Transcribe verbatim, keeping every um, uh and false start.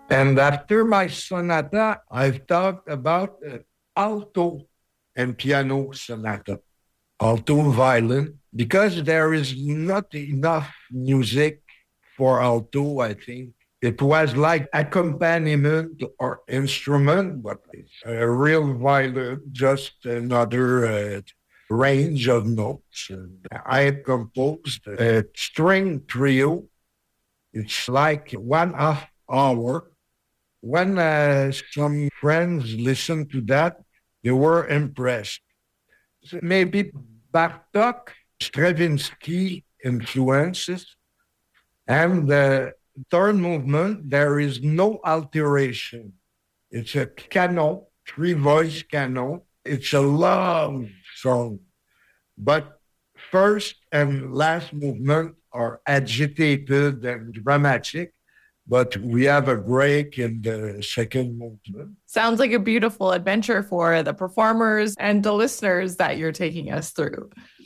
And after my sonata, I've talked about uh, alto and piano sonata, alto violin, because there is not enough music for alto, I think. It was like accompaniment or instrument, but it's a real violin, just another uh, range of notes. And I composed a string trio. It's like one half hour. When uh, some friends listened to that, they were impressed. So maybe Bartok, Stravinsky influences, and the third movement, there is no alteration. It's a canon, three voice canon. It's a long song. But first and last movement are agitated and dramatic, but we have a break in the second movement. Sounds like a beautiful adventure for the performers and the listeners that you're taking us through.